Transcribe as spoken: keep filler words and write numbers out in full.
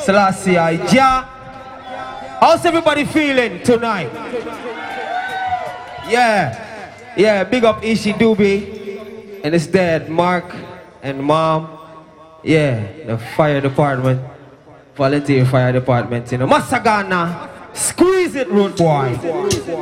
Selassie I Jah. How's everybody feeling tonight? Yeah. Yeah, big up Ishi Doobie and his dad, Mark and mom. Yeah, the fire department. Volunteer fire department, you know. Masagana. Squeeze it, rude boy.